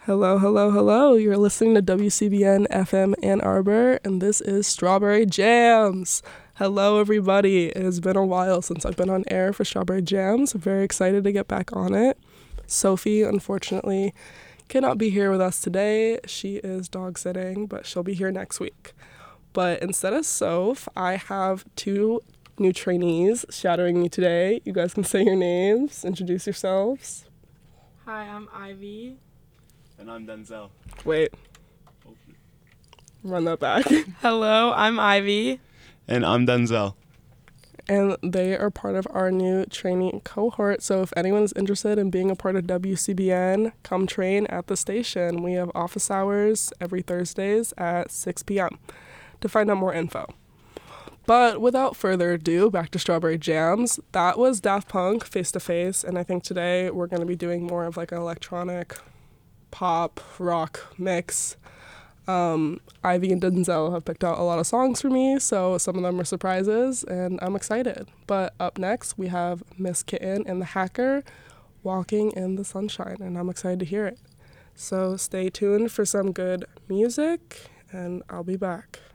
Hello, hello, hello. You're listening to WCBN FM Ann Arbor, and this is Strawberry Jams. Hello, everybody. It has been a while since I've been on air for Strawberry Jams. I'm very excited to get back on it. Sophie, unfortunately, cannot be here with us today. She is dog sitting, but she'll be here next week. But instead of Soph, I have two new trainees shadowing me today. You guys can say your names, introduce yourselves. Hi, I'm Ivy. And I'm Denzel. Wait. Run that back. Hello, I'm Ivy. And I'm Denzel. And they are part of our new training cohort. So if anyone's interested in being a part of WCBN, come train at the station. We have office hours every Thursdays at 6 p.m. to find out more info. But without further ado, back to Strawberry Jams. That was Daft Punk, Face to Face. And I think today we're going to be doing more of like an electronic pop rock mix. Ivy and Denzel have picked out a lot of songs for me, so some of them are surprises, and I'm excited. But up next, we have Miss Kitten and the Hacker, Walking in the Sunshine, and I'm excited to hear it. So stay tuned for some good music, and I'll be back.